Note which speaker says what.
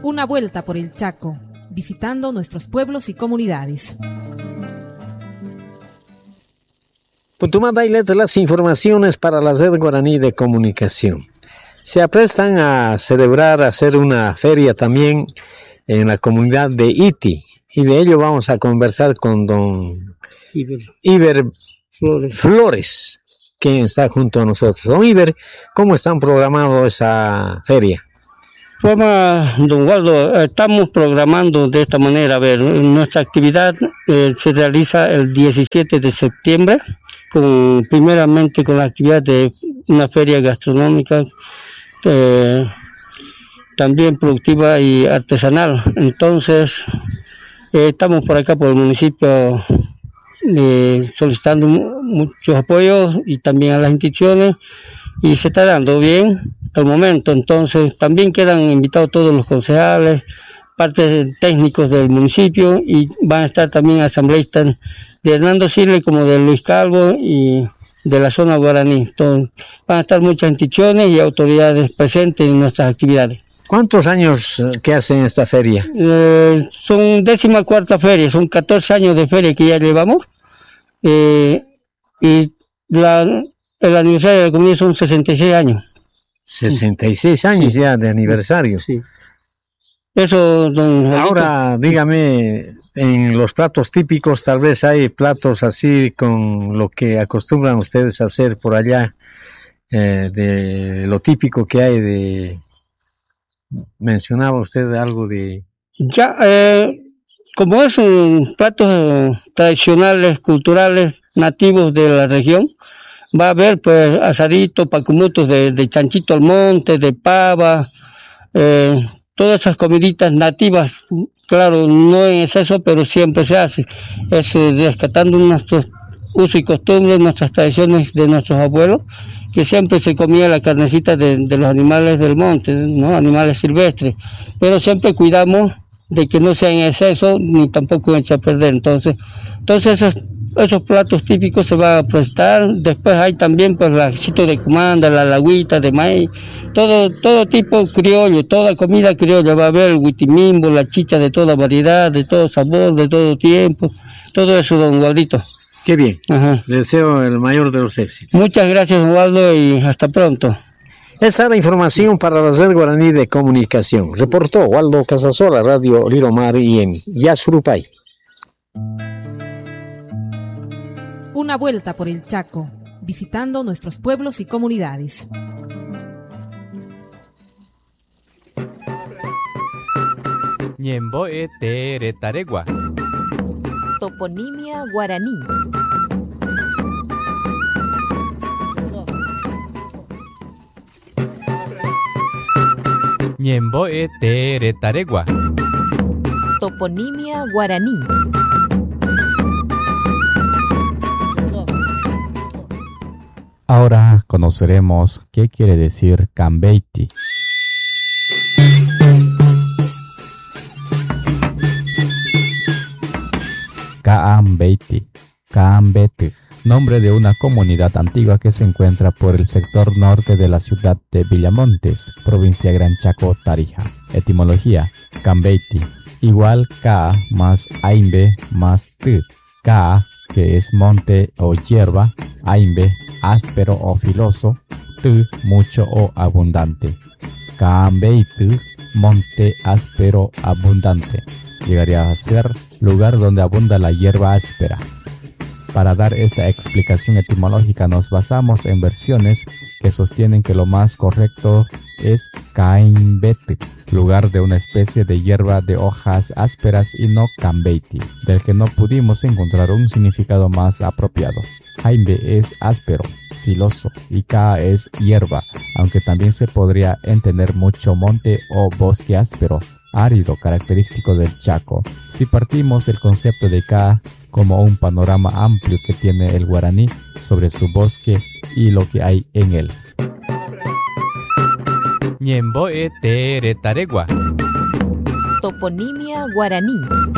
Speaker 1: Una vuelta por el Chaco, visitando nuestros pueblos y comunidades.
Speaker 2: Putumayo, las informaciones para la red guaraní de comunicación. Se aprestan a celebrar, a hacer una feria también en la comunidad de Iti, y de ello vamos a conversar con don Iber Flores, quien está junto a nosotros. Don Iber, ¿cómo están programando esa feria?
Speaker 3: Don Waldo, estamos programando de esta manera. A ver, nuestra actividad se realiza el 17 de septiembre, primeramente con la actividad de una feria gastronómica, también productiva y artesanal. Entonces, estamos por acá, por el municipio, solicitando muchos apoyos y también a las instituciones, y se está dando bien al momento. Entonces también quedan invitados todos los concejales, partes técnicos del municipio, y van a estar también asambleístas de Hernando Siles como de Luis Calvo y de la zona guaraní. Entonces, van a estar muchas instituciones y autoridades presentes en nuestras actividades.
Speaker 2: ¿Cuántos años que hacen esta feria?
Speaker 3: Son 14ª feria, son 14 años de feria que ya llevamos, y el aniversario de la comunidad son 66 años.
Speaker 2: 66 años ya de aniversario.
Speaker 3: Sí. Eso, don Juanito.
Speaker 2: Ahora, dígame, en los platos típicos tal vez hay platos así con lo que acostumbran ustedes a hacer por allá, de lo típico que hay de... Mencionaba usted algo de...
Speaker 3: Ya, como es platos tradicionales, culturales, nativos de la región, va a haber pues asadito, pacumutos de chanchito al monte, de pava, todas esas comiditas nativas, claro, no en exceso, pero siempre se hace. Es rescatando nuestros usos y costumbres, nuestras tradiciones de nuestros abuelos, que siempre se comía la carnecita de los animales del monte, ¿no? Animales silvestres, pero siempre cuidamos de que no sea en exceso ni tampoco eche a perder. Entonces esos platos típicos se van a prestar. Después hay también pues lachito de cumanda, la lagüita de maíz, todo tipo criollo, toda comida criolla. Va a haber el huitimimbo, la chicha de toda variedad, de todo sabor, de todo tiempo, todo eso, don Gualdito.
Speaker 2: Qué bien.
Speaker 3: Ajá.
Speaker 2: Le deseo el mayor de los éxitos.
Speaker 3: Muchas gracias, Waldo, y hasta pronto.
Speaker 2: Esa es la información para la red guaraní de comunicación. Reportó Waldo Casasola, Radio Liromar y EMI. Yasurupay.
Speaker 1: Una vuelta por el Chaco, visitando nuestros pueblos y comunidades.
Speaker 4: Ñemboe tere taregua.
Speaker 5: Toponimia guaraní.
Speaker 4: Ñemboe tere taregua.
Speaker 5: Toponimia guaraní.
Speaker 4: Ahora conoceremos qué quiere decir Cambeiti. Caambeiti, Caambete, nombre de una comunidad antigua que se encuentra por el sector norte de la ciudad de Villamontes, provincia Gran Chaco, Tarija. Etimología: Cambeiti, igual Ka más Aimbe más T. Ka, que es monte o hierba; Aimbe, áspero o filoso; T, mucho o abundante. Caambeitu, monte áspero abundante. Llegaría a ser lugar donde abunda la hierba áspera. Para dar esta explicación etimológica nos basamos en versiones que sostienen que lo más correcto es Caimbete, lugar de una especie de hierba de hojas ásperas, y no Cambeiti, del que no pudimos encontrar un significado más apropiado. Aimbe es áspero, filoso, y Ka es hierba, aunque también se podría entender mucho monte o bosque áspero, árido, característico del Chaco. Si partimos del concepto de Ka como un panorama amplio que tiene el guaraní sobre su bosque y lo que hay en él. Ñemboe tere taregua.
Speaker 5: Toponimia guaraní.